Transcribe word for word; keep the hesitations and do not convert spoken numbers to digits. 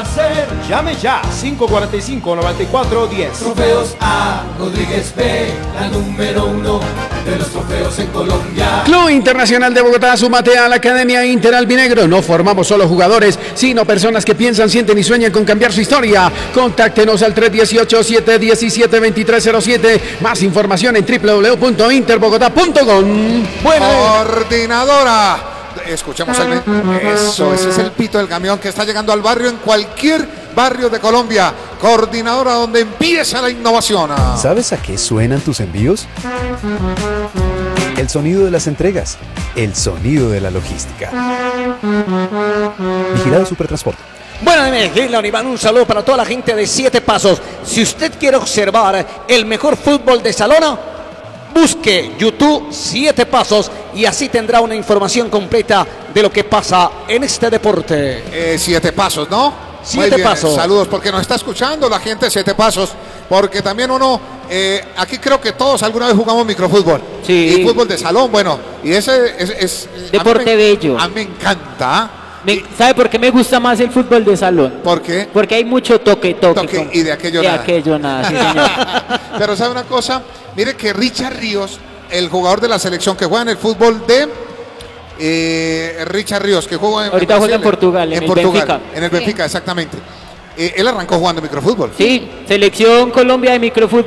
hacer. Llame ya, cinco cuatro cinco, nueve cuatro uno cero. Trofeos A. Rodríguez P, la número uno de los trofeos en Colombia. Club Internacional de Bogotá, súmate a la Academia Inter Albinegro. No formamos solo jugadores, sino personas que piensan, sienten y sueñan con cambiar su historia. Contáctenos al tres uno ocho, siete uno siete, dos tres cero siete. Más información en w w w punto interbogotá punto com. Bueno. Coordinadora. Escuchemos el... Eso, ese es el pito del camión que está llegando al barrio, en cualquier barrio de Colombia. Coordinadora, donde empieza la innovación. ¿Sabes a qué suenan tus envíos? El sonido de las entregas, el sonido de la logística. Vigilado Supertransporte. Bueno, Medellín, Iván, un saludo para toda la gente de Siete Pasos. Si usted quiere observar el mejor fútbol de salón, busque YouTube Siete Pasos y así tendrá una información completa de lo que pasa en este deporte. Eh, siete Pasos, ¿no? Siete Pasos. Saludos, porque nos está escuchando la gente de Siete Pasos, porque también uno, eh, aquí creo que todos alguna vez jugamos microfútbol. Sí. Y fútbol de salón, bueno, y ese es... es deporte a me, bello. A mí me encanta. Me, ¿Sabe por qué me gusta más el fútbol de salón? ¿Por qué? Porque hay mucho toque, toque. Toque con, y de aquello de nada. aquello nada, sí, señor. Pero ¿sabe una cosa? Mire que Richard Ríos, el jugador de la selección que juega en el fútbol de... Eh, Richard Ríos, que juega en... Ahorita en juega en Portugal, en, en el Portugal, Benfica. En el Benfica, exactamente. Eh, él arrancó jugando microfútbol. Sí, selección Colombia de microfútbol.